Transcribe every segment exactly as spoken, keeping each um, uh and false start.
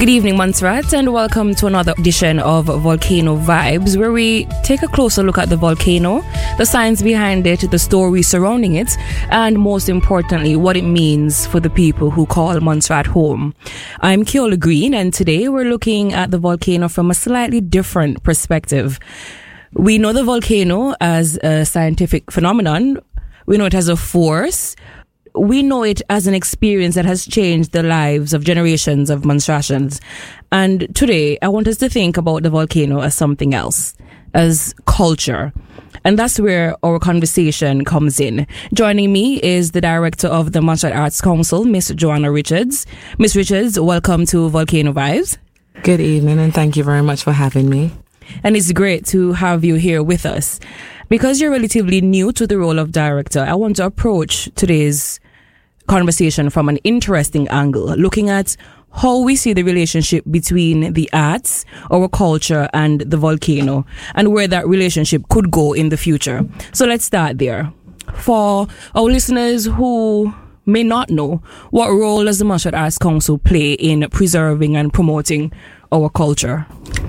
Good evening, Montserrat, and welcome to another edition of Volcano Vibes, where we take a closer look at the volcano, the science behind it, the story surrounding it, and most importantly, what it means for the people who call Montserrat home. I'm Keola Green, and today we're looking at the volcano from a slightly different perspective. We know the volcano as a scientific phenomenon. We know it as a force. We know it as an experience that has changed the lives of generations of Montserratians. And today, I want us to think about the volcano as something else, as culture. And that's where our conversation comes in. Joining me is the director of the Montserrat Arts Council, Miss Joanna Richards. Miss Richards, welcome to Volcano Vibes. Good evening, and thank you very much for having me. And it's great to have you here with us. Because you're relatively new to the role of director, I want to approach today's conversation from an interesting angle, looking at how we see the relationship between the arts, our culture, and the volcano, and where that relationship could go in the future. So let's start there. For our listeners who may not know, what role does the Montserrat Arts Council play in preserving and promoting our culture?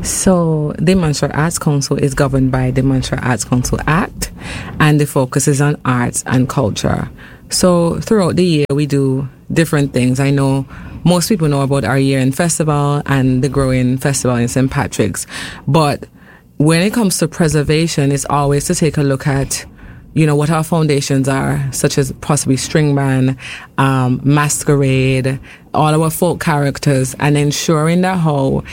So the Montserrat Arts Council is governed by the Montserrat Arts Council Act, and the focus is on arts and culture. So throughout the year, we do different things. I know most people know about our year-end festival and the growing festival in Saint Patrick's. But when it comes to preservation, it's always to take a look at, you know, what our foundations are, such as possibly string band, um, masquerade, all our folk characters, and ensuring that how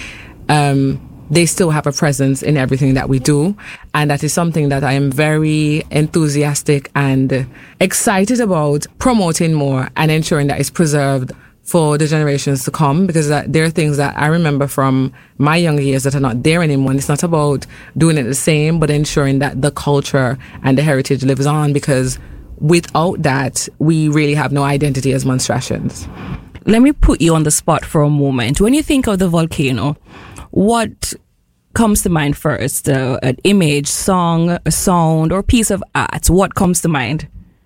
um, they still have a presence in everything that we do. And that is something that I am very enthusiastic and excited about promoting more and ensuring that it's preserved for the generations to come, because that there are things that I remember from my younger years that are not there anymore. And it's not about doing it the same, but ensuring that the culture and the heritage lives on, because without that, we really have no identity as Montserratians. Let me put you on the spot for a moment. When you think of the volcano, what comes to mind first? Uh, an image, song, a sound, or piece of art? What comes to mind?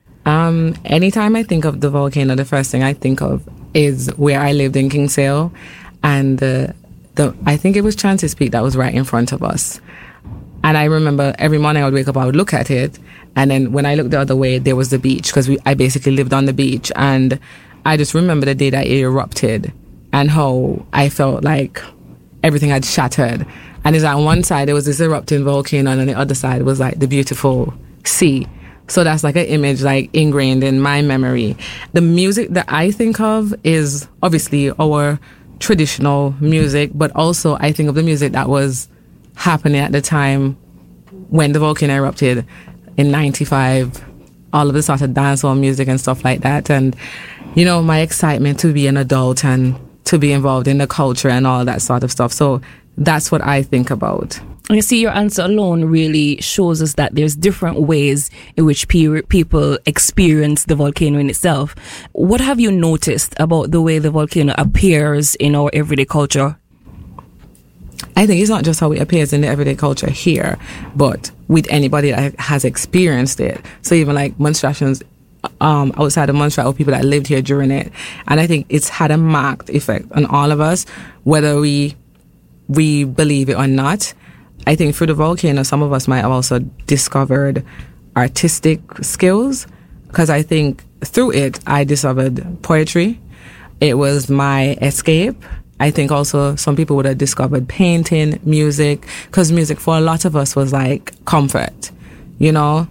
Um, anytime I think of the volcano, the first thing I think of is where I lived in Kingsale, and uh, the I think it was Chances Peak that was right in front of us. And I remember every morning I would wake up, I would look at it, and then when I looked the other way, there was the beach, because we I basically lived on the beach. And I just remember the day that it erupted and how I felt like everything had shattered. And it's on one side, there was this erupting volcano, and on the other side was like the beautiful sea. So that's like an image like ingrained in my memory. The music that I think of is obviously our traditional music, but also I think of the music that was happening at the time when the volcano erupted in ninety-five, all of the sort of dancehall music and stuff like that. And, you know, my excitement to be an adult and to be involved in the culture and all that sort of stuff. So that's what I think about. You see, your answer alone really shows us that there's different ways in which pe- people experience the volcano in itself. What have you noticed about the way the volcano appears in our everyday culture? I think it's not just how it appears in the everyday culture here, but with anybody that has experienced it. So even like Montserratians um, outside of Montserrat, or people that lived here during it. And I think it's had a marked effect on all of us, whether we we believe it or not. I think through the volcano, some of us might have also discovered artistic skills, because I think through it, I discovered poetry. It was my escape. I think also some people would have discovered painting, music, because music for a lot of us was like comfort, you know?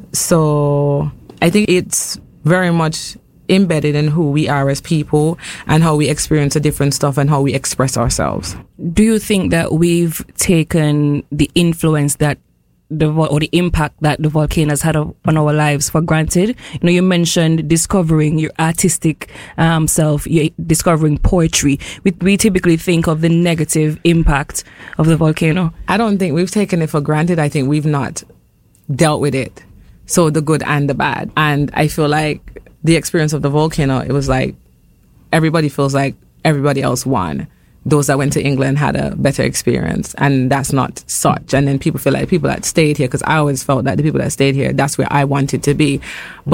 So I think it's very much embedded in who we are as people and how we experience the different stuff and how we express ourselves. Do you think that we've taken the influence that the or the impact that the volcano has had on our lives for granted? You know, you mentioned discovering your artistic um, self, you're discovering poetry. We, we typically think of the negative impact of the volcano. I don't think we've taken it for granted. I think we've not dealt with it. So the good and the bad. And I feel like the experience of the volcano, it was like everybody feels like everybody else won. Those that went to England had a better experience, and that's not such. And then people feel like people that stayed here, because I always felt that the people that stayed here, that's where I wanted to be. But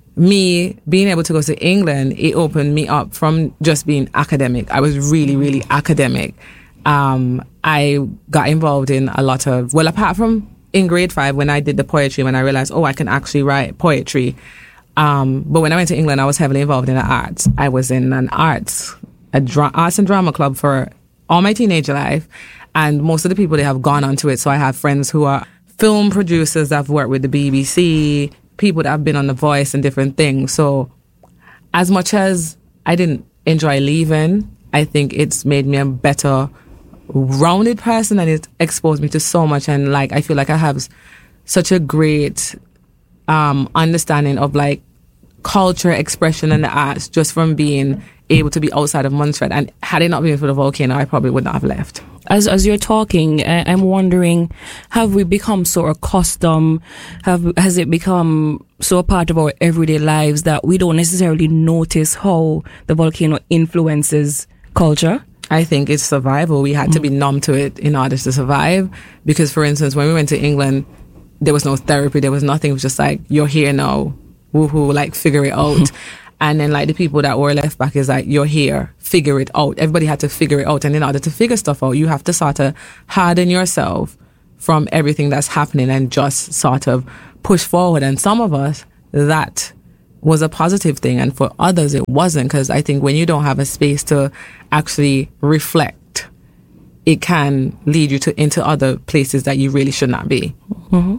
me being able to go to England, it opened me up from just being academic. I was really, really academic. Um, I got involved in a lot of, well, apart from in grade five when I did the poetry, when I realized, oh, I can actually write poetry. Um, but when I went to England, I was heavily involved in the arts. I was in an arts, a dra- arts and drama club for all my teenage life. And most of the people, they have gone on to it. So I have friends who are film producers that have worked with the B B C, people that have been on The Voice and different things. So as much as I didn't enjoy leaving, I think it's made me a better rounded person, and it exposed me to so much. And like, I feel like I have such a great um, understanding of like culture, expression, and the arts just from being able to be outside of Montserrat. And had it not been for the volcano, I probably would not have left. As as you're talking, I'm wondering, have we become so accustomed, have has it become so a part of our everyday lives that we don't necessarily notice how the volcano influences culture? I think it's survival. We had mm. to be numb to it in order to survive. Because, for instance, when we went to England, there was no therapy. There was nothing. It was just like, you're here now. Woohoo, like, figure it out. And then, like, the people that were left back is like, you're here. Figure it out. Everybody had to figure it out. And in order to figure stuff out, you have to sort of harden yourself from everything that's happening and just sort of push forward. And some of us, that was a positive thing, and for others it wasn't, because I think when you don't have a space to actually reflect, it can lead you to into other places that you really should not be. Mm-hmm.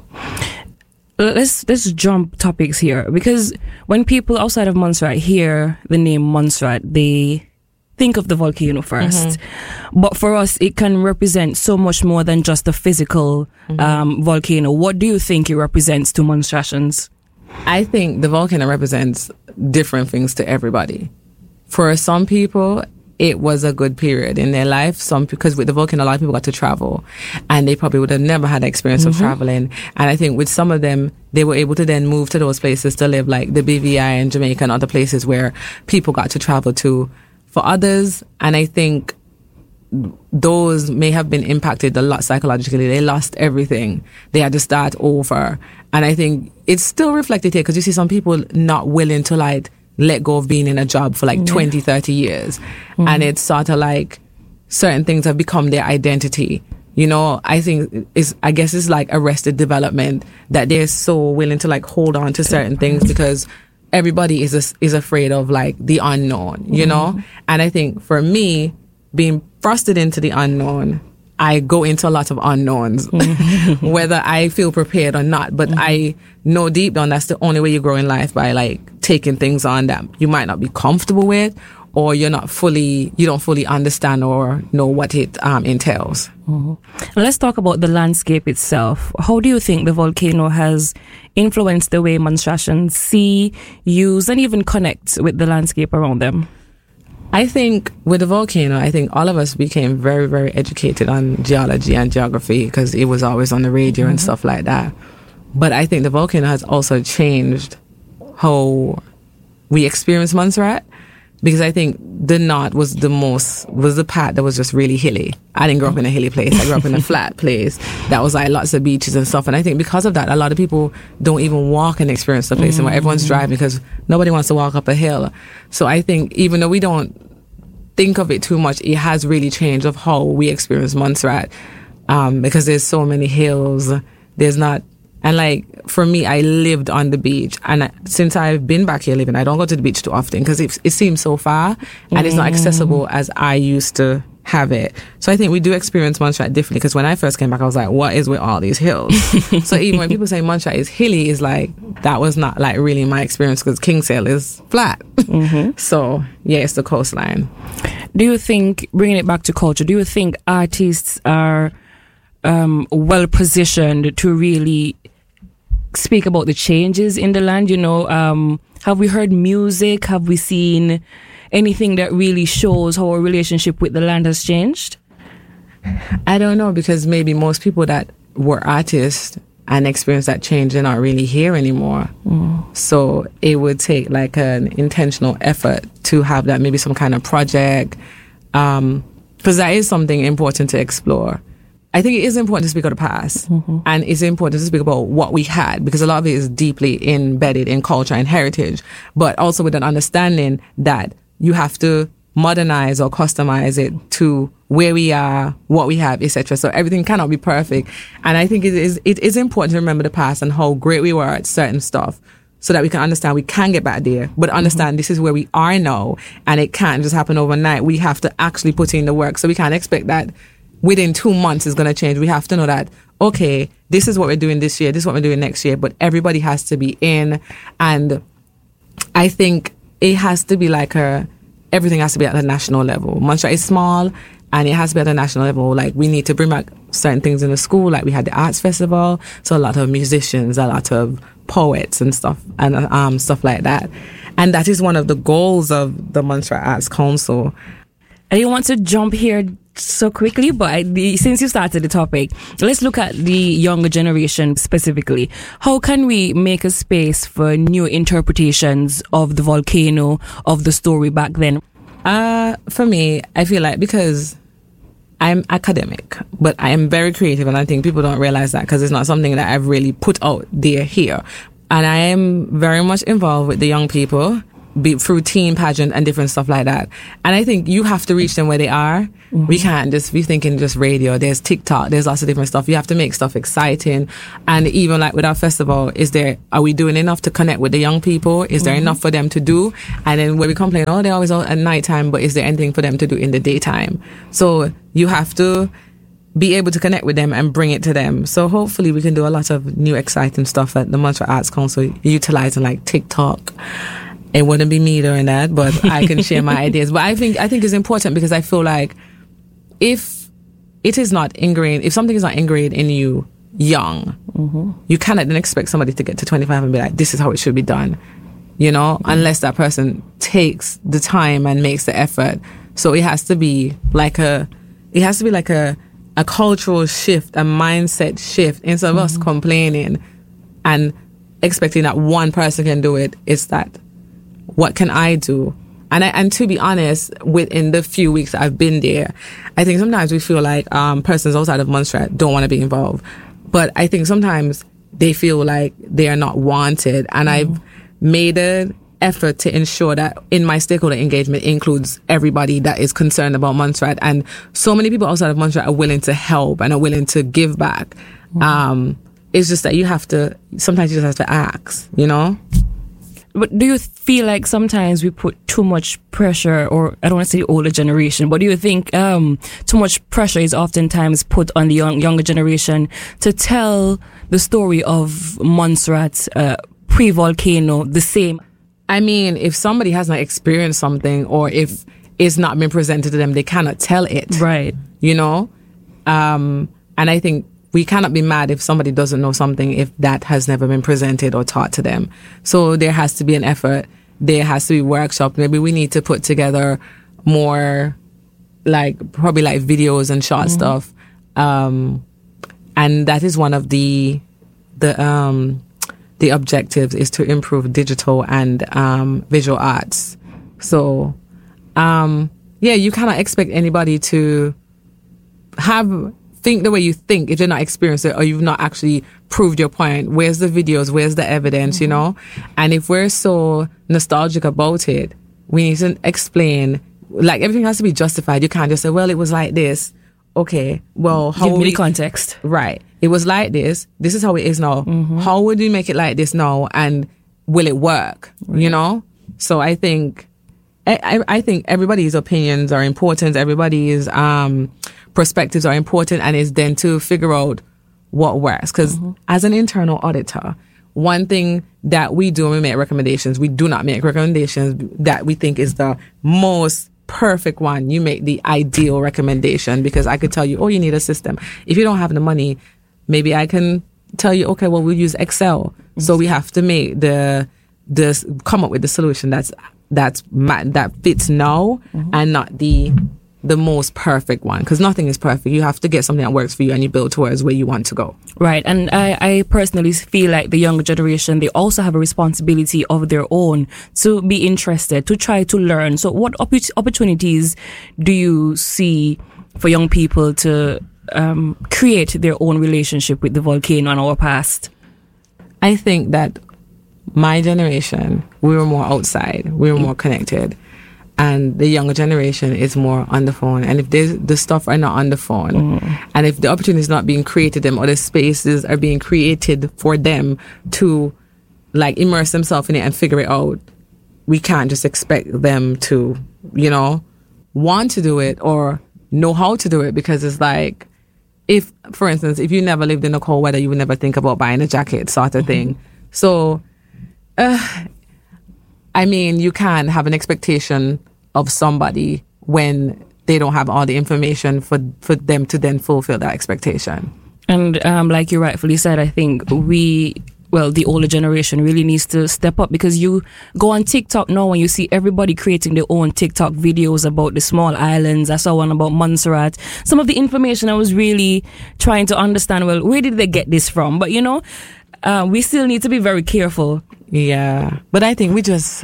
Let's let's jump topics here, because when people outside of Montserrat hear the name Montserrat, they think of the volcano first. Mm-hmm. But for us, it can represent so much more than just the physical mm-hmm. um, volcano. What do you think it represents to Montserratians? I think the volcano represents different things to everybody. For some people, it was a good period in their life. Some, because with the volcano, a lot of people got to travel, and they probably would have never had the experience mm-hmm. of traveling. And I think with some of them, they were able to then move to those places to live, like the B V I and Jamaica and other places where people got to travel to. For others, and I think those may have been impacted a lot psychologically. They lost everything. They had to start over. And I think it's still reflected here, because you see some people not willing to like let go of being in a job for like yeah. twenty, thirty years. Mm-hmm. And it's sort of like certain things have become their identity. You know, I think it's, I guess it's like arrested development, that they're so willing to like hold on to certain things because everybody is a, is afraid of like the unknown, you mm-hmm. know? And I think for me, being thrusted into the unknown, I go into a lot of unknowns, mm-hmm. whether I feel prepared or not. But mm-hmm. I know deep down that's the only way you grow in life, by like taking things on that you might not be comfortable with, or you're not fully, you don't fully understand or know what it um, entails. Mm-hmm. Let's talk about the landscape itself. How do you think the volcano has influenced the way Montserratians see, use, and even connect with the landscape around them? I think with the volcano, I think all of us became very, very educated on geology and geography, because it was always on the radio mm-hmm. and stuff like that. But I think the volcano has also changed how we experience Montserrat, because I think the north was the most, was the part that was just really hilly. I didn't grow up in a hilly place. I grew up in a flat place that was like lots of beaches and stuff. And I think because of that, a lot of people don't even walk and experience the place. Mm-hmm. And everyone's driving because nobody wants to walk up a hill. So I think even though we don't think of it too much, it has really changed of how we experience Montserrat, um, because there's so many hills. There's not, and like for me, I lived on the beach, and I, since I've been back here living, I don't go to the beach too often because it, it seems so far and mm. it's not accessible as I used to have it. So I think we do experience Montserrat differently, because when I first came back, I was like, what is with all these hills? So even when people say Montserrat is hilly, it's like, that was not like really my experience, because Kinsale is flat. Mm-hmm. So yeah, it's the coastline. Do you think, bringing it back to culture, do you think artists are um, well positioned to really speak about the changes in the land? You know, um, have we heard music? Have we seen anything that really shows how our relationship with the land has changed? I don't know, because maybe most people that were artists and experienced that change are not really here anymore. Mm. So it would take like an intentional effort to have that, maybe some kind of project, um, because that is something important to explore. I think it is important to speak of the past, mm-hmm. and it's important to speak about what we had, because a lot of it is deeply embedded in culture and heritage, but also with an understanding that you have to modernize or customize it to where we are, what we have, et cetera. So everything cannot be perfect. And I think it is it is important to remember the past and how great we were at certain stuff, so that we can understand we can get back there, but understand mm-hmm. this is where we are now, and it can't just happen overnight. We have to actually put in the work. So we can't expect that within two months it's going to change. We have to know that, okay, this is what we're doing this year, this is what we're doing next year, but everybody has to be in. And I think it has to be like a, everything has to be at the national level. Montserrat is small, and it has to be at the national level. Like, we need to bring back certain things in the school. Like, we had the arts festival, so a lot of musicians, a lot of poets and stuff, and um stuff like that. And that is one of the goals of the Montserrat Arts Council. I didn't want to jump here so quickly, but I, the, since you started the topic, let's look at the younger generation specifically. How can we make a space for new interpretations of the volcano, of the story back then? Uh, for me, I feel like, because I'm academic, but I am very creative, and I think people don't realize that because it's not something that I've really put out there here. And I am very much involved with the young people, be through teen pageant and different stuff like that. And I think you have to reach them where they are. Mm-hmm. We can't just be thinking just radio. There's TikTok. There's lots of different stuff. You have to make stuff exciting. And even like with our festival, is there, are we doing enough to connect with the young people? Is there mm-hmm. enough for them to do? And then where we complain, oh, they're always out at nighttime, but is there anything for them to do in the daytime? So you have to be able to connect with them and bring it to them. So hopefully we can do a lot of new exciting stuff at the Montserrat Arts Council, utilizing like TikTok. It wouldn't be me doing that, but I can share my ideas. But I think I think it's important, because I feel like if it is not ingrained, if something is not ingrained in you young, mm-hmm. you cannot then expect somebody to get to twenty-five and be like, this is how it should be done, you know, mm-hmm. unless that person takes the time and makes the effort. So it has to be like a, it has to be like a, a cultural shift, a mindset shift. Instead of mm-hmm. us complaining and expecting that one person can do it, it's that, what can I do? And I, and to be honest, within the few weeks I've been there, I think sometimes we feel like um, persons outside of Montserrat don't want to be involved. But I think sometimes they feel like they are not wanted. And mm. I've made an effort to ensure that in my stakeholder engagement includes everybody that is concerned about Montserrat. And so many people outside of Montserrat are willing to help and are willing to give back. Mm. Um, it's just that you have to, sometimes you just have to ask, you know? But do you feel like sometimes we put too much pressure, or I don't want to say older generation, but do you think um, too much pressure is oftentimes put on the young, younger generation to tell the story of Montserrat uh, pre-volcano the same? I mean, if somebody has not experienced something, or if it's not been presented to them, they cannot tell it. Right. You know? Um, and I think we cannot be mad if somebody doesn't know something if that has never been presented or taught to them. So there has to be an effort. There has to be workshop. Maybe we need to put together more, like, probably like videos and short mm-hmm. stuff. Um, and that is one of the, the, um, the objectives, is to improve digital and, um, visual arts. So, um, yeah, you cannot expect anybody to have, think the way you think if you're not experienced it, or you've not actually proved your point. Where's the videos? Where's the evidence, mm-hmm. you know? And if we're so nostalgic about it, we need to explain, like, everything has to be justified. You can't just say, well, it was like this. Okay, well, how give me we, the context. Right. It was like this. This is how it is now. Mm-hmm. How would we make it like this now? And will it work? Right. You know? So I think, I, I think everybody's opinions are important. Everybody's, um, perspectives are important, and it's then to figure out what works. Because mm-hmm. as an internal auditor, one thing that we do when we make recommendations, we do not make recommendations that we think is the most perfect one. You make the ideal recommendation, because I could tell you, oh, you need a system. If you don't have the money, maybe I can tell you, okay, well, we'll use Excel. Mm-hmm. So we have to make the, the, come up with the solution that's, that's, that fits now mm-hmm. and not the, the most perfect one, because nothing is perfect. You have to get something that works for you, and you build towards where you want to go. Right. And I, I personally feel like the younger generation, they also have a responsibility of their own to be interested, to try to learn. So what opp- opportunities do you see for young people to um, create their own relationship with the volcano and our past? I think that my generation, we were more outside, we were more connected. And the younger generation is more on the phone. And if the stuff are not on the phone, mm. and if the opportunity is not being created them, or the spaces are being created for them to like immerse themselves in it and figure it out, we can't just expect them to, you know, want to do it or know how to do it, because it's like, if, for instance, if you never lived in a cold weather, you would never think about buying a jacket, sort of mm-hmm. thing. So, uh, I mean, you can't have an expectation of somebody when they don't have all the information for, for them to then fulfill that expectation. And um, like you rightfully said, I think we, well, the older generation really needs to step up, because you go on TikTok now and you see everybody creating their own TikTok videos about the small islands. I saw one about Montserrat. Some of the information I was really trying to understand, well, where did they get this from? But, you know, uh, we still need to be very careful. Yeah. But I think we just,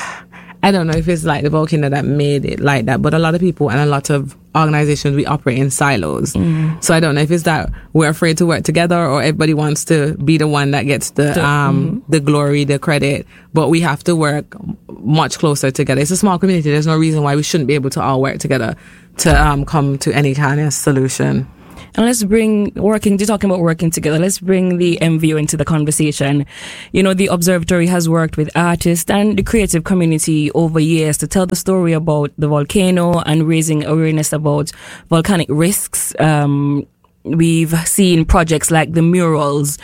I don't know if it's like the volcano that made it like that, but a lot of people and a lot of organizations, we operate in silos. Mm. So I don't know if it's that we're afraid to work together, or everybody wants to be the one that gets the, the um mm. the glory, the credit, but we have to work much closer together. It's a small community. There's no reason why we shouldn't be able to all work together to um come to any kind of solution. And let's bring working, you're talking about working together, let's bring the M V O into the conversation. You know, the observatory has worked with artists and the creative community over years to tell the story about the volcano and raising awareness about volcanic risks. Um, we've seen projects like the murals.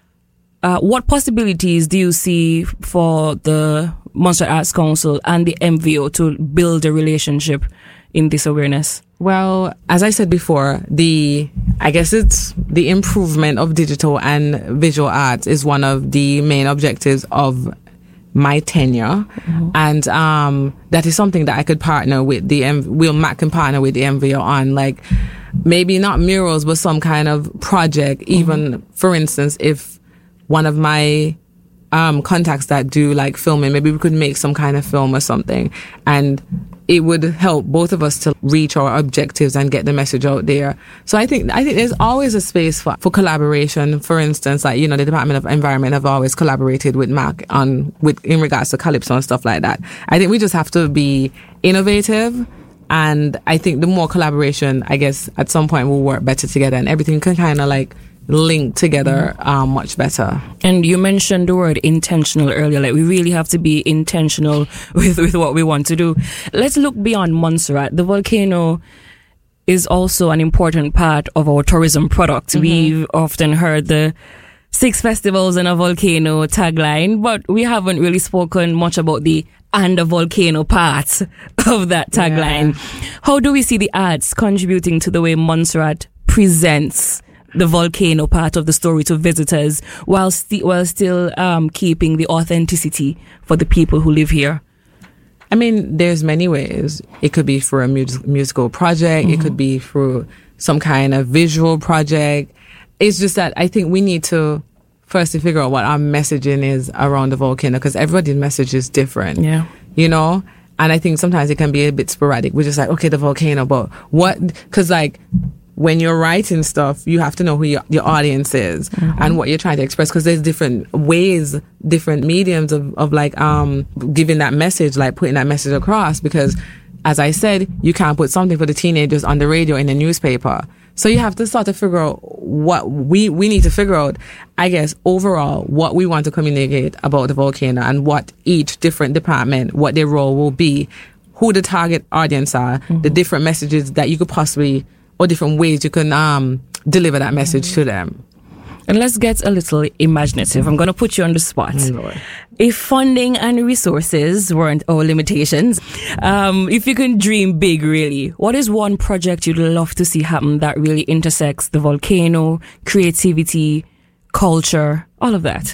Uh, what possibilities do you see for the Montserrat Arts Council and the M V O to build a relationship in this awareness? Well, as I said before, the, I guess it's the improvement of digital and visual arts is one of the main objectives of my tenure. Mm-hmm. And, um, that is something that I could partner with the, M- Will Mac can partner with the M V O on, like, maybe not murals, but some kind of project. Mm-hmm. Even, for instance, if one of my, um, contacts that do like filming, maybe we could make some kind of film or something, and it would help both of us to reach our objectives and get the message out there. So I think I think there's always a space for, for collaboration. For instance, like, you know, the Department of Environment have always collaborated with M A C on with in regards to Calypso and stuff like that. I think we just have to be innovative, and I think the more collaboration, I guess, at some point we'll work better together, and everything can kind of like link together um, much better. And you mentioned the word intentional earlier. Like, we really have to be intentional with, with what we want to do. Let's look beyond Montserrat. The volcano is also an important part of our tourism product. Mm-hmm. We've often heard the six festivals in a volcano tagline, but we haven't really spoken much about the and the volcano part of that tagline. Yeah. How do we see the arts contributing to the way Montserrat presents the volcano part of the story to visitors, while, sti- while still um, keeping the authenticity for the people who live here? I mean, there's many ways. It could be for a mus- musical project. Mm-hmm. It could be through some kind of visual project. It's just that I think we need to firstly figure out what our messaging is around the volcano, because everybody's message is different. Yeah. You know? And I think sometimes it can be a bit sporadic. We're just like, okay, the volcano, but what? Because like, when you're writing stuff, you have to know who your, your audience is, mm-hmm. and what you're trying to express, because there's different ways, different mediums of, of like um giving that message, like putting that message across. Because, as I said, you can't put something for the teenagers on the radio in the newspaper. So you have to start to figure out what we, we need to figure out, I guess, overall, what we want to communicate about the volcano, and what each different department, what their role will be, who the target audience are, mm-hmm. the different messages that you could possibly, or different ways you can um, deliver that message mm-hmm. to them. And let's get a little imaginative. I'm going to put you on the spot. Lord. If funding and resources weren't our limitations, um, if you can dream big, really, what is one project you'd love to see happen that really intersects the volcano, creativity, culture, all of that?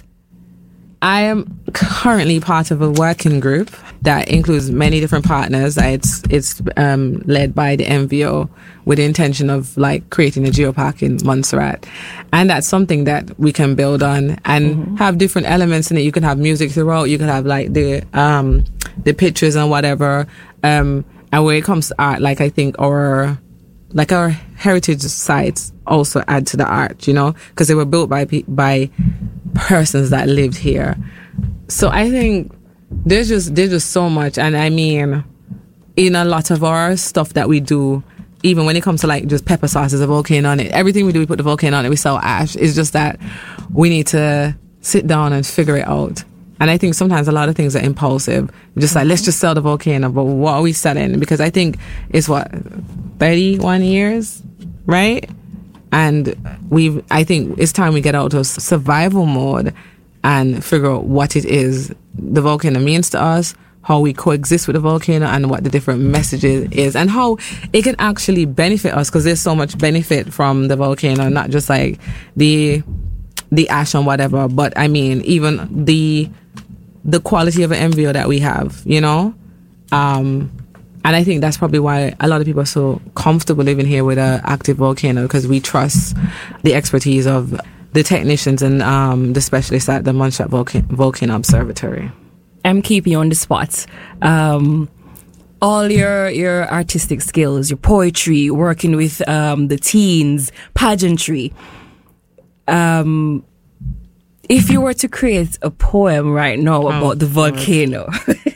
I am currently part of a working group that includes many different partners. It's it's um, led by the M V O with the intention of like creating a geopark in Montserrat, and that's something that we can build on and mm-hmm. have different elements in it. You can have music throughout. You can have like the um, the pictures and whatever. Um, and when it comes to art, like I think our like our heritage sites also add to the art, you know, because they were built by pe- by persons that lived here. So I think there's just there's just so much, and I mean, in a lot of our stuff that we do, even when it comes to like just pepper sauce, there's a volcano on it. Everything we do, we put the volcano on it. We sell ash. It's just that we need to sit down and figure it out. And I think sometimes a lot of things are impulsive. Just like, let's just sell the volcano, but what are we selling? Because I think it's what, thirty-one years, right? And we've, I think it's time we get out of survival mode and figure out what it is the volcano means to us, how we coexist with the volcano, and what the different messages is, and how it can actually benefit us, because there's so much benefit from the volcano, not just like the the ash and whatever, but I mean even the the quality of an embryo that we have, you know. Um, and I think that's probably why a lot of people are so comfortable living here with an active volcano, because we trust the expertise of the technicians and um, the specialists at the Montserrat Volcan- Volcano Observatory. I'm keeping you on the spot. Um, all your your artistic skills, your poetry, working with um, the teens, pageantry. Um, if you were to create a poem right now about oh, the volcano,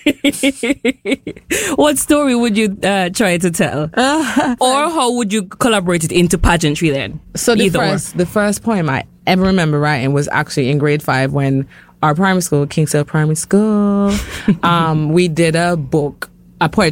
what story would you uh, try to tell? Uh, or how would you collaborate it into pageantry then? So the first, the first poem I ever remember writing was actually in grade five when our primary school, Kingsdale Primary School, um, we did a book, a poetry